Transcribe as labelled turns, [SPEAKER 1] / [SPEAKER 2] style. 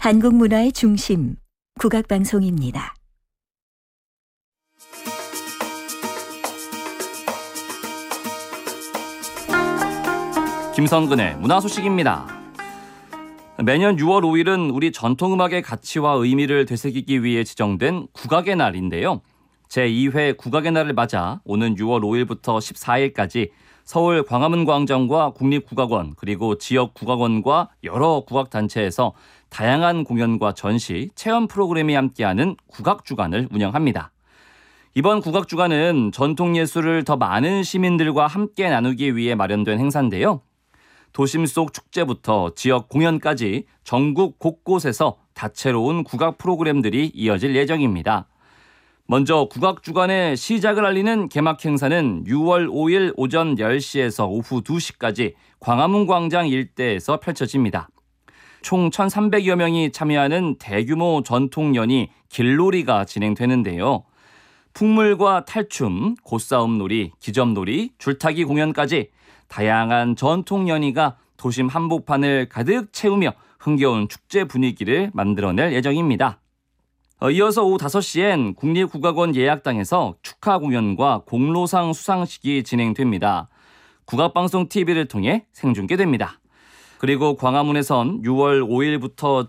[SPEAKER 1] 한국 문화의 중심, 국악방송입니다.
[SPEAKER 2] 김성근의 문화소식입니다. 매년 6월 5일은 우리 전통음악의 가치와 의미를 되새기기 위해 지정된 국악의 날인데요. 제2회 국악의 날을 맞아 오는 6월 5일부터 14일까지 서울 광화문 광장과 국립국악원 그리고 지역 국악원과 여러 국악단체에서 다양한 공연과 전시, 체험 프로그램이 함께하는 국악주간을 운영합니다. 이번 국악주간은 전통예술을 더 많은 시민들과 함께 나누기 위해 마련된 행사인데요. 도심 속 축제부터 지역 공연까지 전국 곳곳에서 다채로운 국악 프로그램들이 이어질 예정입니다. 먼저 국악주간의 시작을 알리는 개막 행사는 6월 5일 오전 10시에서 오후 2시까지 광화문 광장 일대에서 펼쳐집니다. 총 1,300여 명이 참여하는 대규모 전통연희 길놀이가 진행되는데요. 풍물과 탈춤, 고싸움놀이, 기점놀이, 줄타기 공연까지 다양한 전통연희가 도심 한복판을 가득 채우며 흥겨운 축제 분위기를 만들어낼 예정입니다. 이어서 오후 5시엔 국립국악원 예약당에서 축하 공연과 공로상 수상식이 진행됩니다. 국악방송 TV를 통해 생중계됩니다. 그리고 광화문에선 6월 5일부터